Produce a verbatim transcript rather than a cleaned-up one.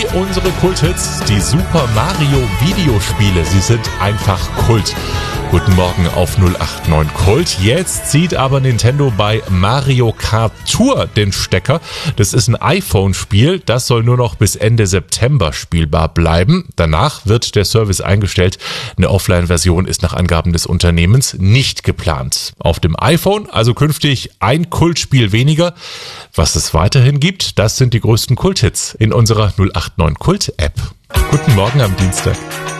wie unsere Kulthits, die Super Mario Videospiele. Sie sind einfach Kult. Guten Morgen auf null acht neun Kult. Jetzt zieht aber Nintendo bei Mario Kart Tour den Stecker. Das ist ein iPhone-Spiel, das soll nur noch bis Ende September spielbar bleiben. Danach wird der Service eingestellt. Eine Offline-Version ist nach Angaben des Unternehmens nicht geplant. Auf dem iPhone also künftig ein Kultspiel weniger. Was es weiterhin gibt, das sind die größten Kulthits in unserer null acht neun Kult App. Guten Morgen am Dienstag.